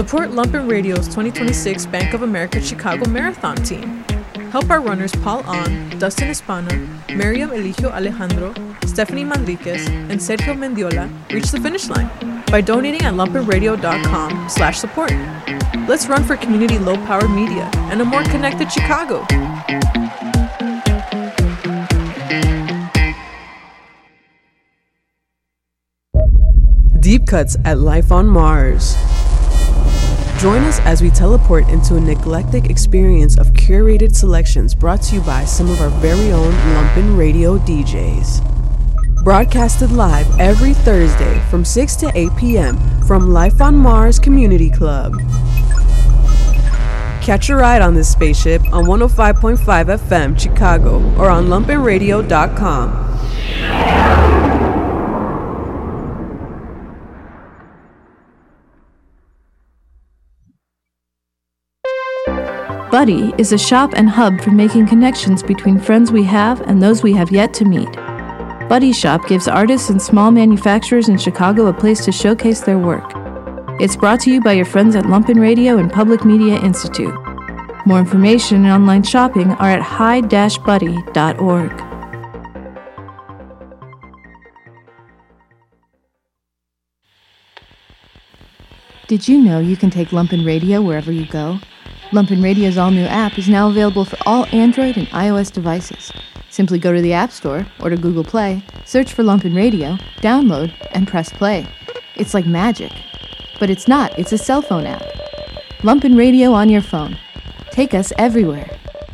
Support Lumpen Radio's 2026 Bank of America Chicago Marathon team. Help our runners Paul On, Dustin Espana, Miriam Eligio Alejandro, Stephanie Manriquez, and Sergio Mendiola reach the finish line by donating at lumpenradio.com/support. Let's run for community low-powered media and a more connected Chicago. Deep cuts at Life on Mars. Join us as we teleport into an eclectic experience of curated selections brought to you by some of our very own Lumpen Radio DJs. Broadcasted live every Thursday from 6 to 8 p.m. from Life on Mars Community Club. Catch a ride on this spaceship on 105.5 FM Chicago or on lumpenradio.com. Buddy is a shop and hub for making connections between friends we have and those we have yet to meet. Buddy Shop gives artists and small manufacturers in Chicago a place to showcase their work. It's brought to you by your friends at Lumpen Radio and Public Media Institute. More information and online shopping are at hi-buddy.org. Did you know you can take Lumpen Radio wherever you go? Lumpen Radio's all-new app is now available for all Android and iOS devices. Simply go to the App Store or to Google Play, search for Lumpen Radio, download, and press play. It's like magic. But it's not, it's a cell phone app. Lumpen Radio on your phone. Take us everywhere.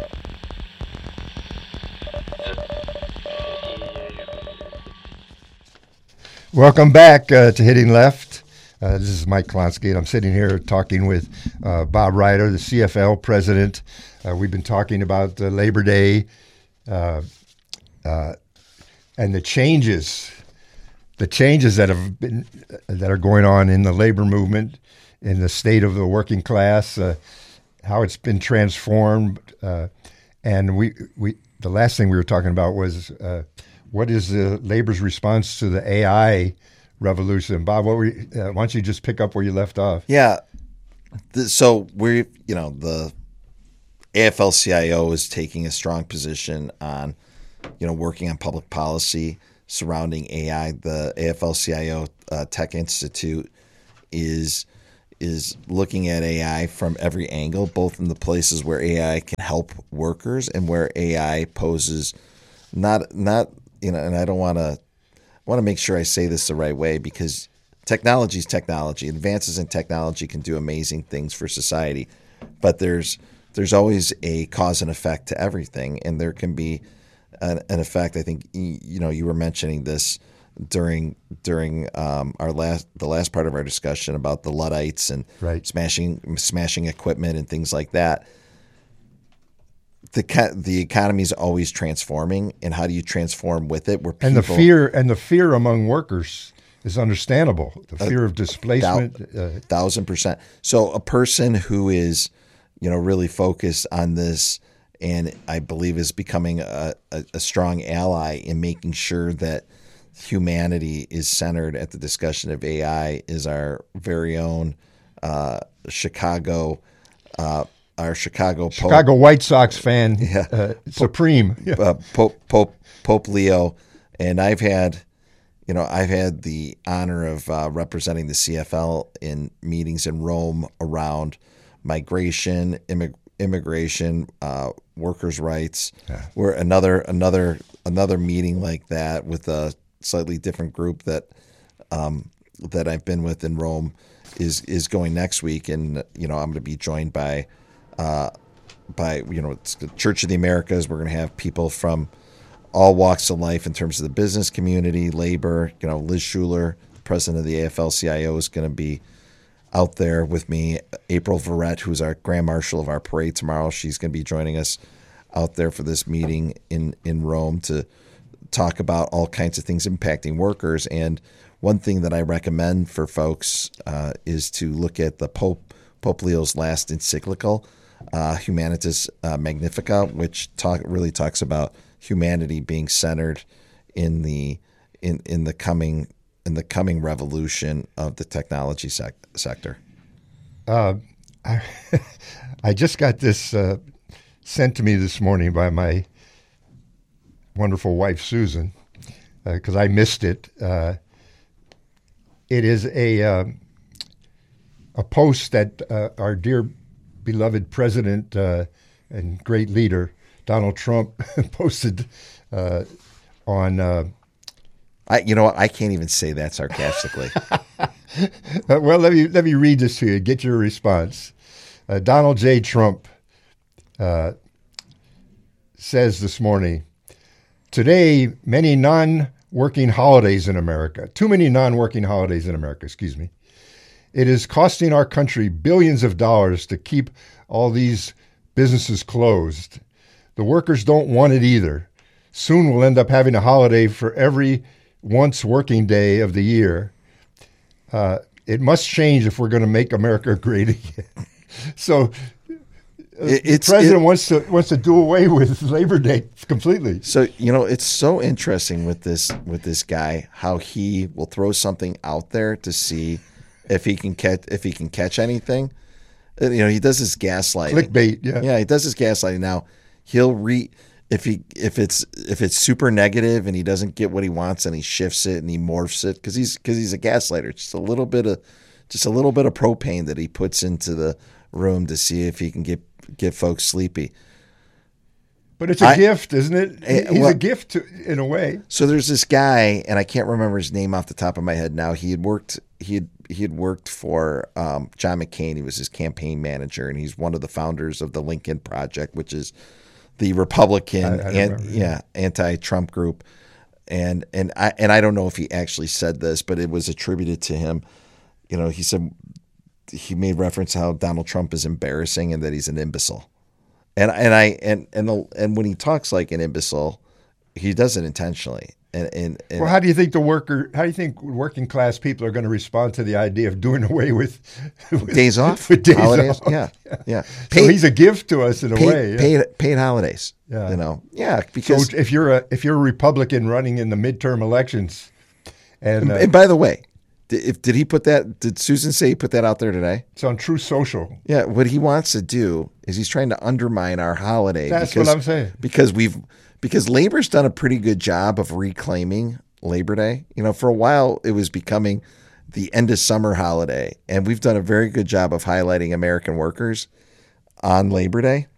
Welcome back to Hitting Left. This is Mike Klonsky, and I'm sitting here talking with Bob Ryder, the CFL president. We've been talking about Labor Day and the changes that are going on in the labor movement, in the state of the working class, how it's been transformed. And we the last thing we were talking about was what is the labor's response to the AI revolution. Bob, why don't you just pick up where you left off? Yeah. So the AFL-CIO is taking a strong position on, working on public policy surrounding AI. The AFL-CIO Tech Institute is looking at AI from every angle, both in the places where AI can help workers and where AI poses not and I don't want to. I want to make sure I say this the right way, because technology is technology. Advances in technology can do amazing things for society, but there's always a cause and effect to everything, and there can be an effect. I think you were mentioning this during the last part of our discussion about the Luddites and right. smashing equipment and things like that. The economy is always transforming, and how do you transform with it? And the fear among workers is understandable. The fear of displacement, 1,000%. So a person who is, really focused on this, and I believe is becoming a strong ally in making sure that humanity is centered at the discussion of AI, is our very own Chicago White Sox fan, supreme, Pope Leo, and I've had the honor of representing the CFL in meetings in Rome around migration, immigration, workers' rights. Yeah. We're another meeting like that with a slightly different group that I've been with in Rome is going next week, and I'm going to be joined by it's the Church of the Americas. We're going to have people from all walks of life in terms of the business community, labor. Liz Schuler, the president of the AFL-CIO, is going to be out there with me. April Verrett, who's our Grand Marshal of our parade tomorrow, she's going to be joining us out there for this meeting in Rome to talk about all kinds of things impacting workers. And one thing that I recommend for folks is to look at the Pope Leo's last encyclical, Humanitas Magnifica, which really talks about humanity being centered in the coming revolution of the technology sector. I, I just got this sent to me this morning by my wonderful wife, Susan, because I missed it. It is a post that our dear beloved president and great leader, Donald Trump, posted on... You know what? I can't even say that sarcastically. Well, let me read this to you. Get your response. Donald J. Trump says this morning, today, many non-working holidays in America, too many non-working holidays in America, excuse me. It is costing our country billions of dollars to keep all these businesses closed. The workers don't want it either. Soon we'll end up having a holiday for every once working day of the year. It must change if we're going to make America great again. So the president wants to do away with Labor Day completely. So, it's so interesting with this guy, how he will throw something out there to see if he can catch anything. He does his gaslighting. Clickbait, yeah. Yeah, he does his gaslighting. Now, he'll if it's super negative and he doesn't get what he wants and he shifts it and he morphs it because he's a gaslighter. Just a little bit of propane that he puts into the room to see if he can get folks sleepy. But it's a gift, isn't it? He's a gift in a way. So there's this guy, and I can't remember his name off the top of my head now. He had worked for John McCain. He was his campaign manager, and he's one of the founders of the Lincoln Project, which is the Republican anti-Trump group. And I don't know if he actually said this, but it was attributed to him. He said he made reference to how Donald Trump is embarrassing and that he's an imbecile. And when he talks like an imbecile, he does it intentionally. And well, how do you think working class people are going to respond to the idea of doing away with days off, with days holidays? Off? Yeah. So he's a gift to us in a way. Paid holidays. Yeah. Because so if you're a Republican running in the midterm elections, and by the way, did he put that? Did Susan say he put that out there today? It's on True Social. Yeah. What he wants to do is he's trying to undermine our holiday. That's what I'm saying. Because Labor's done a pretty good job of reclaiming Labor Day. For a while it was becoming the end of summer holiday, and we've done a very good job of highlighting American workers on Labor Day.